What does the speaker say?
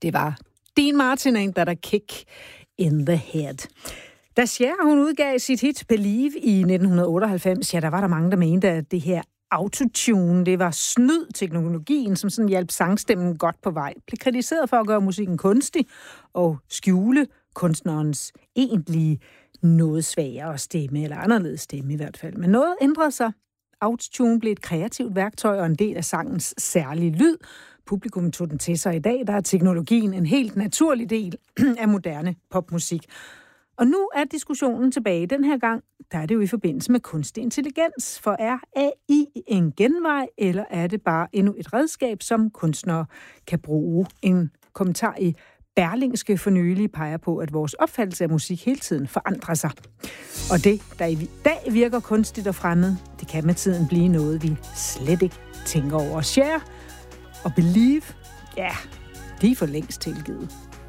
Det var Dean Martin and That Kick in the Head. Da Cher, hun udgav sit hit Believe i 1998, ja, der var der mange, der mente, at det her autotune, det var snyd teknologien, som sådan hjalp sangstemmen godt på vej. Blev kritiseret for at gøre musikken kunstig og skjule kunstnerens egentlige noget svagere stemme, eller anderledes stemme i hvert fald. Men noget ændrede sig. Autotune blev et kreativt værktøj og en del af sangens særlige lyd. Publikum tog den til sig i dag. Der er teknologien en helt naturlig del af moderne popmusik. Og nu er diskussionen tilbage. Den her gang, der er det jo i forbindelse med kunstig intelligens. For er AI en genvej, eller er det bare endnu et redskab, som kunstnere kan bruge? En kommentar i Berlingske for nylig peger på, at vores opfattelse af musik hele tiden forandrer sig. Og det, der i dag virker kunstigt og fremmed, det kan med tiden blive noget, vi slet ikke tænker over. Share og Believe, ja, de er for længst tilgivet.